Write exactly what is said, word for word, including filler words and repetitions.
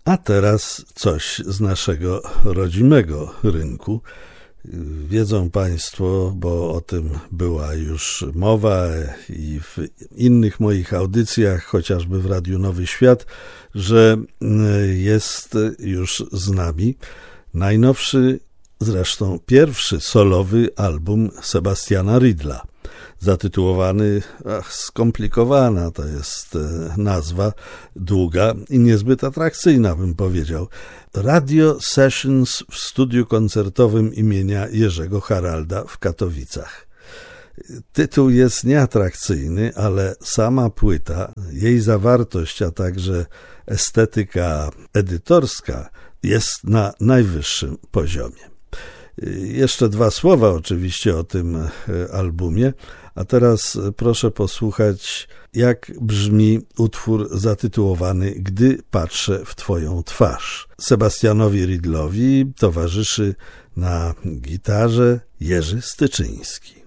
A teraz coś z naszego rodzimego rynku. Wiedzą Państwo, bo o tym była już mowa i w innych moich audycjach, chociażby w Radiu Nowy Świat, że jest już z nami najnowszy, zresztą pierwszy solowy album Sebastiana Riedla. Zatytułowany, ach, skomplikowana to jest nazwa, długa i niezbyt atrakcyjna, bym powiedział. Radio Sessions w studiu koncertowym imienia Jerzego Haralda w Katowicach. Tytuł jest nieatrakcyjny, ale sama płyta, jej zawartość, a także estetyka edytorska jest na najwyższym poziomie. Jeszcze dwa słowa oczywiście o tym albumie, a teraz proszę posłuchać, jak brzmi utwór zatytułowany Gdy patrzę w Twoją twarz. Sebastianowi Riedlowi towarzyszy na gitarze Jerzy Styczyński.